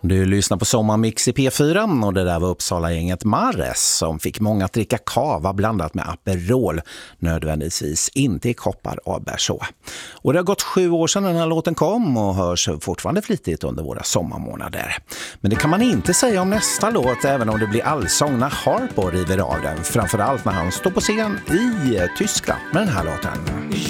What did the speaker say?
Du lyssnar på Sommarmix i P4 och det där var Uppsala-gänget Mares som fick många att dricka kava blandat med Aperol, nödvändigtvis inte i koppar av bärså. Och det har gått 7 år sedan den här låten kom och hörs fortfarande flitigt under våra sommarmånader. Men det kan man inte säga om nästa låt, även om det blir allsång när Harpo river av den, framförallt när han står på scen i Tyskland med den här låten.